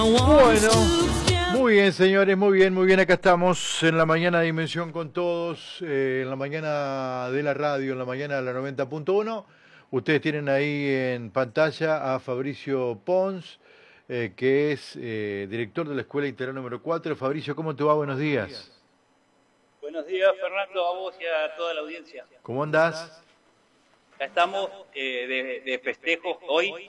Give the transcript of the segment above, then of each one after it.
Bueno, muy bien, señores, muy bien, acá estamos en la mañana de Dimensión con todos, en la mañana de la radio, en la mañana de la 90.1. Ustedes tienen ahí en pantalla a Fabricio Pons, que es director de la Escuela Integral número 4. Fabricio, ¿cómo te va? Buenos días. Buenos días, Fernando, a vos y a toda la audiencia. ¿Cómo andás? Acá estamos de festejos hoy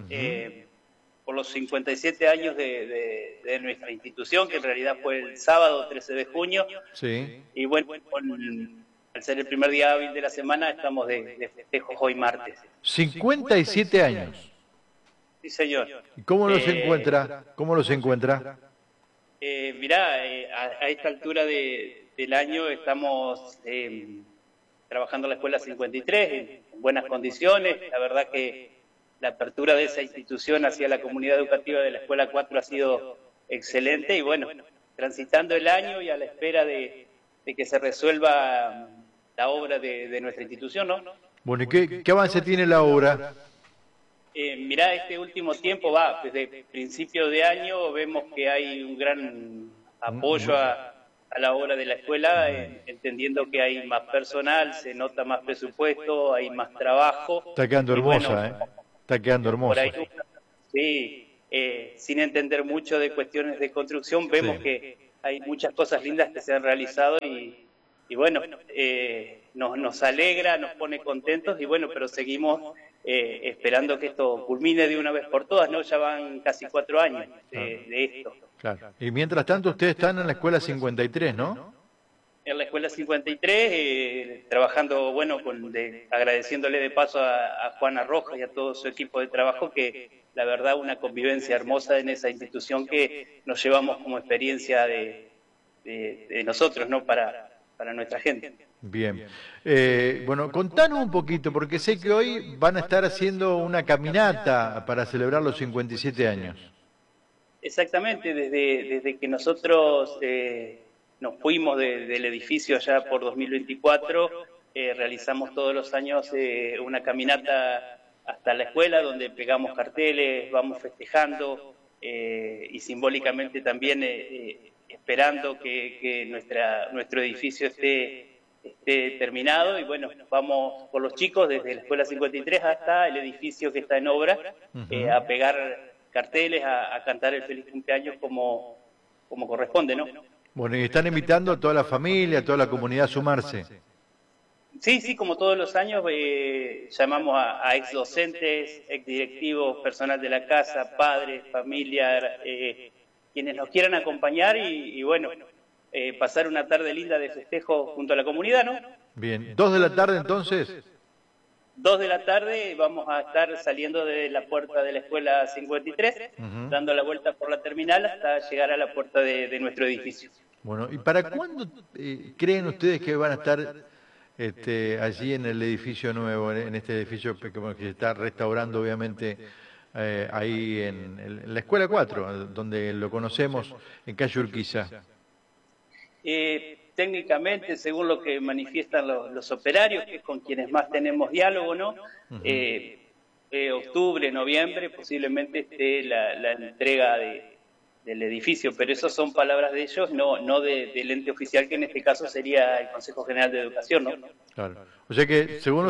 por los 57 años de nuestra institución, que en realidad fue el sábado 13 de junio. Sí. Y bueno, al ser el primer día hábil de la semana, estamos de festejos hoy martes. 57 años. Sí, señor. ¿Y cómo los encuentra? ¿Cómo los encuentra? Mirá, a esta altura del año estamos trabajando en la Escuela 53 en buenas condiciones. La verdad que la apertura de esa institución hacia la comunidad educativa de la Escuela 4 ha sido excelente y bueno, transitando el año y a la espera de que se resuelva la obra de nuestra institución, ¿no? Bueno, ¿y qué avance tiene la obra? Mirá, este último tiempo desde principio de año vemos que hay un gran apoyo a la obra de la escuela, entendiendo que hay más personal, se nota más presupuesto, hay más trabajo. Está quedando hermosa, Está quedando hermosa. Por ahí, sí, sin entender mucho de cuestiones de construcción, vemos que hay muchas cosas lindas que se han realizado y bueno, nos alegra, nos pone contentos y bueno, pero seguimos esperando que esto culmine de una vez por todas, ¿no? Ya van casi 4 años de esto. Claro. Y mientras tanto ustedes están en la Escuela 53, ¿no? En la Escuela 53, trabajando, bueno, agradeciéndole de paso a Juana Rojas y a todo su equipo de trabajo, que la verdad una convivencia hermosa en esa institución que nos llevamos como experiencia de nosotros, ¿no? Para nuestra gente. Bien. Bueno, contanos un poquito, porque sé que hoy van a estar haciendo una caminata para celebrar los 57 años. Exactamente, desde que nosotros nos fuimos del edificio allá por 2024, realizamos todos los años una caminata hasta la escuela donde pegamos carteles, vamos festejando y simbólicamente también esperando que nuestro edificio esté terminado y bueno, vamos por los chicos desde la Escuela 53 hasta el edificio que está en obra a pegar carteles, a cantar el feliz cumpleaños como corresponde, ¿no? Bueno, y están invitando a toda la familia, a toda la comunidad a sumarse. Sí, como todos los años llamamos a ex docentes, ex directivos, personal de la casa, padres, familia, quienes nos quieran acompañar y bueno, pasar una tarde linda de festejo junto a la comunidad, ¿no? Bien, 2 de la tarde entonces. 2 de la tarde vamos a estar saliendo de la puerta de la Escuela 53, dando la vuelta por la terminal hasta llegar a la puerta de nuestro edificio. Bueno, ¿y para cuándo creen ustedes que van a estar allí en el edificio nuevo, en este edificio que se está restaurando obviamente ahí en la Escuela 4, donde lo conocemos, en calle Urquiza? Técnicamente, según lo que manifiestan los operarios, que es con quienes más tenemos diálogo, ¿no? Octubre, noviembre, posiblemente esté la entrega del edificio, pero eso son palabras de ellos, no del ente oficial, que en este caso sería el Consejo General de Educación, ¿no? Claro. O sea que, según